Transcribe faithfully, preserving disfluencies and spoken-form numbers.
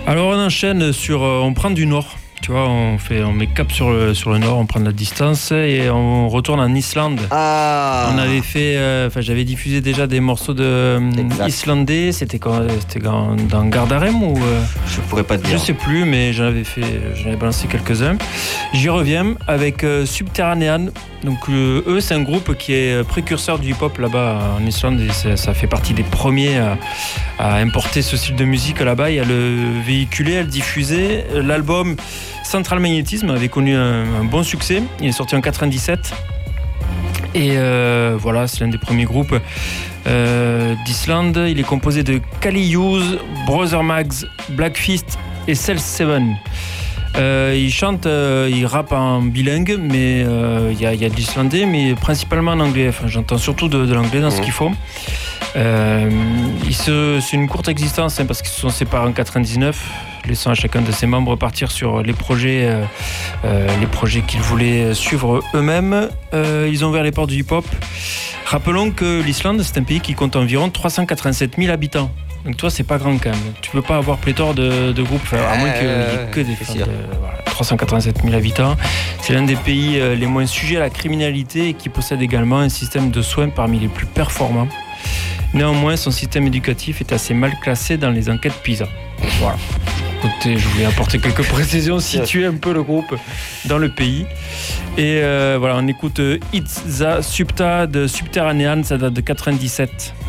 Alors on enchaîne sur, on prend du nord. Tu vois, on, fait, on met cap sur le, sur le nord, on prend de la distance et on retourne en Islande. Ah. On avait fait, enfin, euh, j'avais diffusé déjà des morceaux de exact. Islandais. C'était quand, c'était quand, dans Gardarem ou euh, je pourrais pas te dire. Je sais plus, mais j'en avais fait, j'en avais balancé quelques-uns. J'y reviens avec euh, Subterranean. Donc euh, eux, c'est un groupe qui est précurseur du hip-hop là-bas en Islande et ça, ça fait partie des premiers à, à importer ce style de musique là-bas. Il y a le véhiculé, à le diffuser. L'album Central Magnétisme avait connu un, un bon succès. Il est sorti en quatre-vingt-dix-sept. Et euh, voilà, c'est l'un des premiers groupes euh, d'Islande. Il est composé de Kali Hughes, Brother Mags, Black Fist et Cell Seven. Euh, il chante, euh, il rappe en bilingue, mais il euh, y, y a de l'islandais, mais principalement en anglais. Enfin, j'entends surtout de, de l'anglais dans mmh. ce qu'ils font. Euh, il se, c'est une courte existence hein, parce qu'ils se sont séparés en quatre-vingt-dix-neuf, laissant à chacun de ses membres partir sur les projets, euh, euh, les projets qu'ils voulaient suivre eux-mêmes. Euh, ils ont ouvert les portes du hip-hop. Rappelons que l'Islande, c'est un pays qui compte environ trois cent quatre-vingt-sept mille habitants. Donc toi, c'est pas grand quand même. Tu peux pas avoir pléthore de, de groupes, enfin, à moins qu'il n'y ait que des fans de voilà, trois cent quatre-vingt-sept mille habitants. C'est l'un des pays les moins sujets à la criminalité et qui possède également un système de soins parmi les plus performants. Néanmoins, son système éducatif est assez mal classé dans les enquêtes PISA. Voilà. Écoutez, je voulais apporter quelques précisions, situer un peu le groupe dans le pays. Et euh, voilà, on écoute It's the Subta de Subterranean, ça date de quatre-vingt-dix-sept.